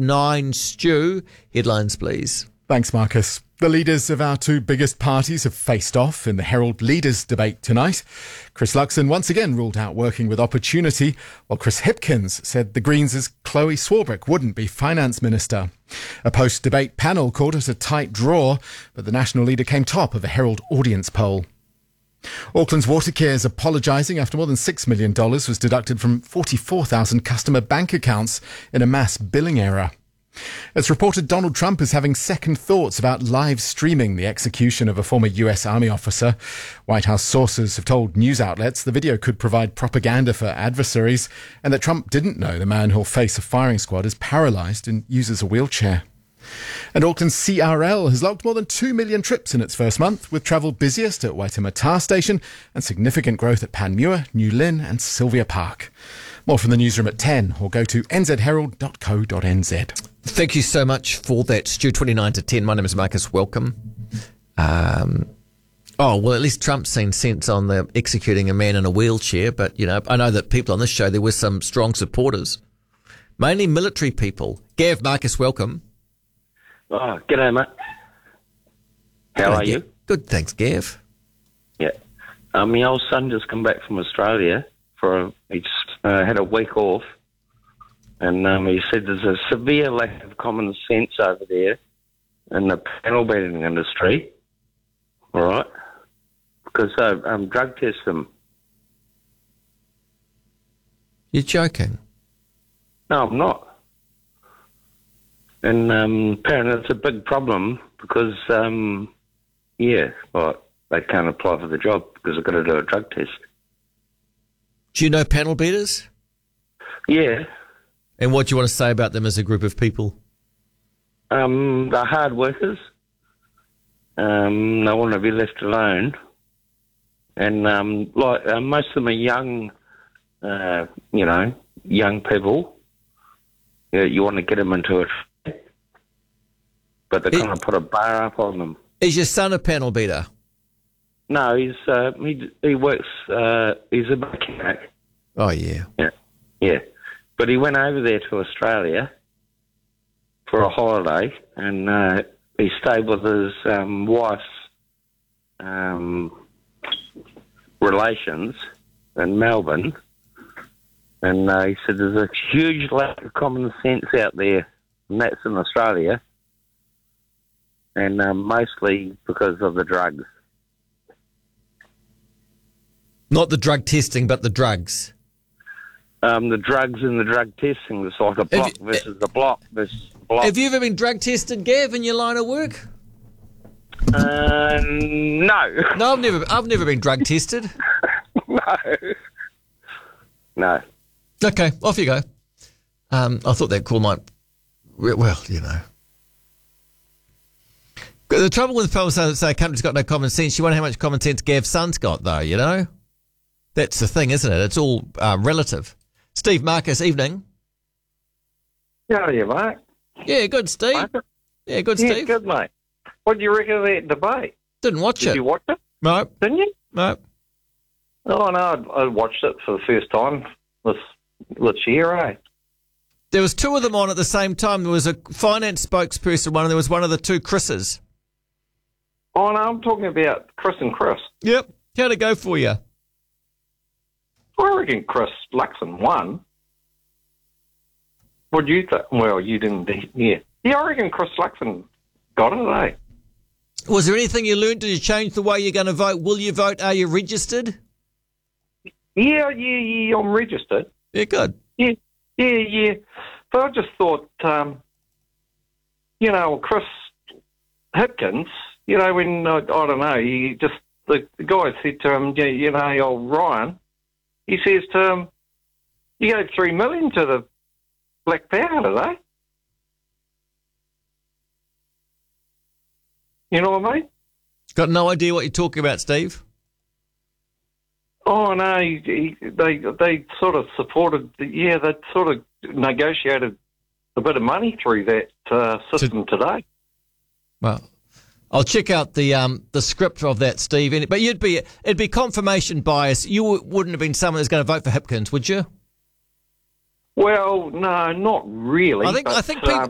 9. Stu, headlines please. Thanks, Marcus. The leaders of our two biggest parties have faced off in the Herald Leaders debate tonight. Chris Luxon once again ruled out working with Opportunity, while Chris Hipkins said the Greens' Chloe Swarbrick wouldn't be Finance Minister. A post-debate panel called it a tight draw, but the National leader came top of a Herald audience poll. Auckland's Watercare is apologising after more than $6 million was deducted from 44,000 customer bank accounts in a mass billing error. It's reported Donald Trump is having second thoughts about live streaming the execution of a former US Army officer. White House sources have told news outlets the video could provide propaganda for adversaries and that Trump didn't know the man who'll face a firing squad is paralysed and uses a wheelchair. And Auckland's CRL has logged more than 2 million trips in its first month, with travel busiest at Waitemata Station and significant growth at Panmure, New Lynn and Sylvia Park. More from the newsroom at 10 or go to nzherald.co.nz. Thank you so much for that, Stu. 29 to 10. My name is Marcus. Welcome. Well, at least Trump's seen sense on the executing a man in a wheelchair, but, you know, I know that people on this show, there were some strong supporters, mainly military people. Gav, Marcus, welcome. Oh, g'day, mate. How are you? Good, thanks, Gav. Yeah. My old son just come back from Australia. He just had a week off, and he said there's a severe lack of common sense over there in the panel beating industry, all right? Because drug test them. You're joking? No, I'm not. And apparently it's a big problem because, they can't apply for the job because they've got to do a drug test. Do you know panel beaters? Yeah. And what do you want to say about them as a group of people? They're hard workers. They want to be left alone. And most of them are young, young people. Yeah, you want to get them into it. But they kind of put a bar up on them. Is your son a panel beater? No, he works. He's a mechanic. Oh yeah. Yeah. But he went over there to Australia for a holiday, and he stayed with his wife's relations in Melbourne. And he said there's a huge lack of common sense out there, and that's in Australia, and mostly because of the drugs. Not the drug testing, but the drugs. The drugs and the drug testing. It's like a block versus a block versus a block. Have you ever been drug tested, Gav, in your line of work? No. No, I've never been drug tested. No. Okay, off you go. I thought that call might... Well, you know. The trouble with people say a country's got no common sense, you wonder how much common sense Gav's son's got, though, you know? That's the thing, isn't it? It's all relative. Steve, Marcus, evening. How are you, mate? Yeah, good, Steve. Marcus? Yeah, good, Yeah, Steve. good, mate. What do you reckon of that debate? Didn't watch it. Did you watch it? No. Didn't you? No. Oh, no, I watched it for the first time this year, eh? There was two of them on at the same time. There was a finance spokesperson one, and there was one of the two Chris's. Oh, no, I'm talking about Chris and Chris. Yep. How'd it go for you? I reckon Chris Luxon won. What do you think? Well, you didn't, yeah. Yeah, I reckon Chris Luxon got it, eh? Was there anything you learned? Did you change the way you're going to vote? Will you vote? Are you registered? Yeah, I'm registered. Yeah, good. Yeah. But I just thought, Chris Hipkins, when, I don't know, the guy said to him, old Ryan, he says to him, you gave $3 million to the Black Power today. You know what I mean? Got no idea what you're talking about, Steve. Oh, no, they sort of supported, they sort of negotiated a bit of money through that system today. Well, I'll check out the script of that, Steve. But it'd be confirmation bias. You wouldn't have been someone who's going to vote for Hipkins, would you? Well, no, not really. I think people